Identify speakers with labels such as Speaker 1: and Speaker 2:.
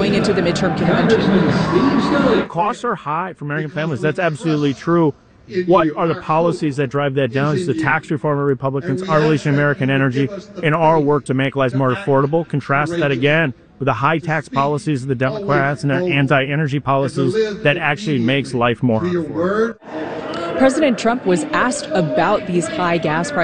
Speaker 1: going into the midterm convention.
Speaker 2: Costs are high for American families. That's absolutely true. What are the policies that drive that down? Is the tax reform of Republicans, our relation to American energy, and our work to make lives more affordable. Contrast that again with the high tax policies of the Democrats and their anti-energy policies that actually makes life more affordable.
Speaker 1: President Trump was asked about these high gas prices.